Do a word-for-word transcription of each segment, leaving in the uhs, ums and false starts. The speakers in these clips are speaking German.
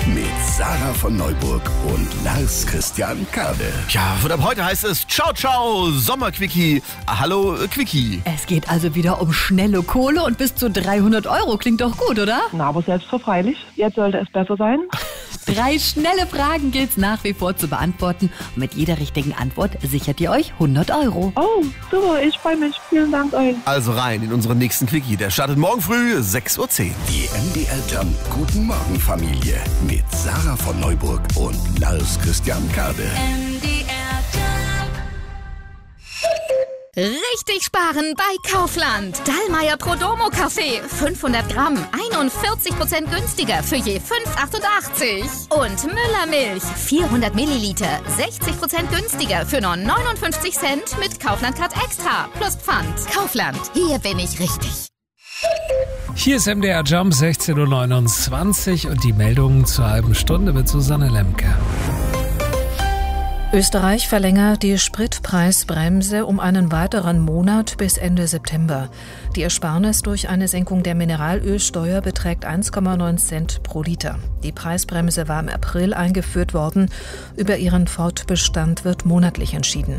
mit Sarah von Neuburg und Lars Christian Kade. Ja, und ab heute heißt es Ciao, ciao, Sommerquickie. Hallo, Quickie. Es geht also wieder um schnelle Kohle und bis zu dreihundert Euro. Klingt doch gut, oder? Na, aber selbstverfreilich. Jetzt sollte es besser sein. Drei schnelle Fragen gilt's nach wie vor zu beantworten. Und mit jeder richtigen Antwort sichert ihr euch hundert Euro. Oh, super, ich freue mich. Vielen Dank euch. Also rein in unseren nächsten Quickie. Der startet morgen früh sechs Uhr zehn. Die M D R Jump Guten Morgen Familie mit Sarah von Neuburg und Lars Christian Kade. M D R Jump. Richtig sparen bei Kaufland. Dallmayr Prodomo Kaffee. fünfhundert Gramm. einundvierzig Prozent günstiger für je fünf Euro achtundachtzig. Und Müller Milch. vierhundert Milliliter. sechzig Prozent günstiger für nur neunundfünfzig Cent mit Kaufland Card Extra. Plus Pfand. Kaufland. Hier bin ich richtig. Hier ist M D R Jump, sechzehn Uhr neunundzwanzig und die Meldungen zur halben Stunde mit Susanne Lemke. Österreich verlängert die Spritpreisbremse um einen weiteren Monat bis Ende September. Die Ersparnis durch eine Senkung der Mineralölsteuer beträgt eins Komma neun Cent pro Liter. Die Preisbremse war im April eingeführt worden. Über ihren Fortbestand wird monatlich entschieden.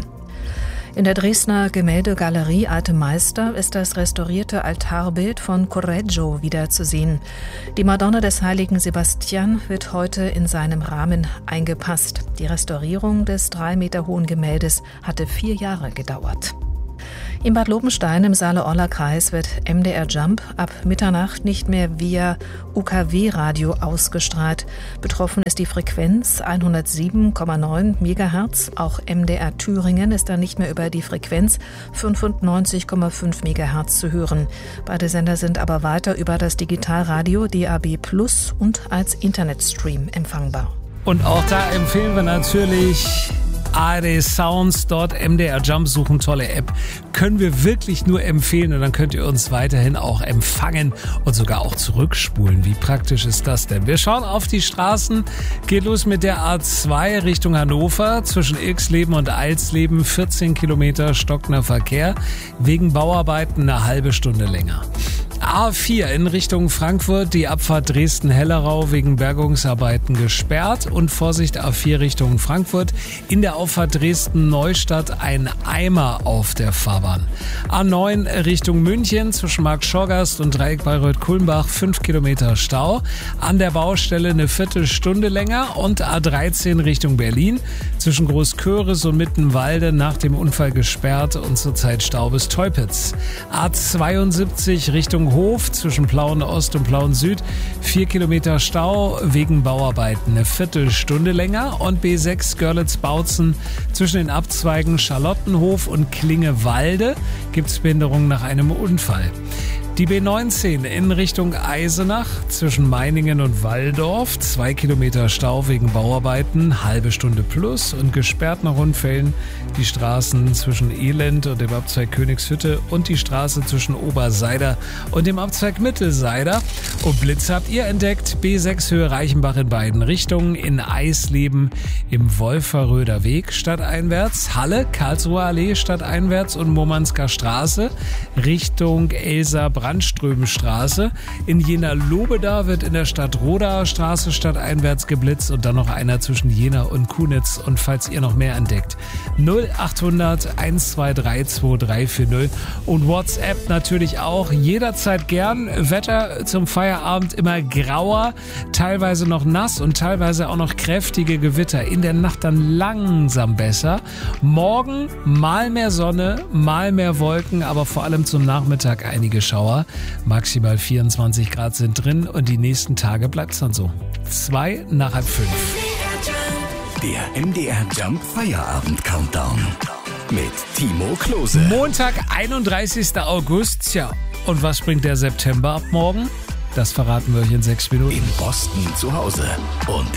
In der Dresdner Gemäldegalerie Alte Meister ist das restaurierte Altarbild von Correggio wieder zu sehen. Die Madonna des heiligen Sebastian wird heute in seinem Rahmen eingepasst. Die Restaurierung des drei Meter hohen Gemäldes hatte vier Jahre gedauert. In Bad Lobenstein im Saale-Orla-Kreis wird M D R Jump ab Mitternacht nicht mehr via U K W-Radio ausgestrahlt. Betroffen ist die Frequenz hundertsieben Komma neun Megahertz. Auch M D R Thüringen ist dann nicht mehr über die Frequenz fünfundneunzig Komma fünf Megahertz zu hören. Beide Sender sind aber weiter über das Digitalradio D A B Plus und als Internetstream empfangbar. Und auch da empfehlen wir natürlich A R D Sounds, dort M D R Jump suchen, tolle App. Können wir wirklich nur empfehlen und dann könnt ihr uns weiterhin auch empfangen und sogar auch zurückspulen. Wie praktisch ist das denn? Wir schauen auf die Straßen. Geht los mit der A zwei Richtung Hannover. Zwischen Ilksleben und Eilsleben vierzehn Kilometer stockender Verkehr. Wegen Bauarbeiten eine halbe Stunde länger. A vier in Richtung Frankfurt, die Abfahrt Dresden-Hellerau wegen Bergungsarbeiten gesperrt und Vorsicht A vier Richtung Frankfurt. In der Auffahrt Dresden-Neustadt ein Eimer auf der Fahrbahn. A neun Richtung München zwischen Marktschorgast und Dreieck Bayreuth-Kulmbach fünf Kilometer Stau. An der Baustelle eine Viertelstunde länger und A dreizehn Richtung Berlin zwischen Großköris und Mittenwalde nach dem Unfall gesperrt und zurzeit Stau bis Teupitz. A zweiundsiebzig Richtung Hof zwischen Plauen Ost und Plauen Süd. Vier Kilometer Stau wegen Bauarbeiten. Eine Viertelstunde länger. Und B sechs Görlitz-Bautzen zwischen den Abzweigen Charlottenhof und Klingewalde gibt es Behinderung nach einem Unfall. Die B neunzehn in Richtung Eisenach zwischen Meiningen und Walldorf. Zwei Kilometer Stau wegen Bauarbeiten, halbe Stunde plus und gesperrt nach Unfällen. Die Straßen zwischen Elend und dem Abzweig Königshütte und die Straße zwischen Oberseider und dem Abzweig Mittelseider. Und Blitz habt ihr entdeckt. B sechs Höhe Reichenbach in beiden Richtungen. In Eisleben im Wolferröder Weg stadteinwärts. Halle, Karlsruher Allee stadteinwärts und Murmansker Straße Richtung Elsa Brandströmstraße. In Jena Lobeda wird in der Stadt Roda Straße stadteinwärts geblitzt und dann noch einer zwischen Jena und Kunitz. Und falls ihr noch mehr entdeckt, null achthundert eins zwei drei zwei drei vier null und WhatsApp natürlich auch jederzeit gern. Wetter zum Feierabend immer grauer, teilweise noch nass und teilweise auch noch kräftige Gewitter. In der Nacht dann langsam besser. Morgen mal mehr Sonne, mal mehr Wolken, aber vor allem zum Nachmittag einige Schauer. Maximal vierundzwanzig Grad sind drin und die nächsten Tage bleibt es dann so. Zwei nach halb fünf. Der M D R Jump Feierabend Countdown mit Timo Klose. Montag, einunddreißigster August. Tja, und was bringt der September ab morgen? Das verraten wir euch in sechs Minuten. Im Osten zu Hause und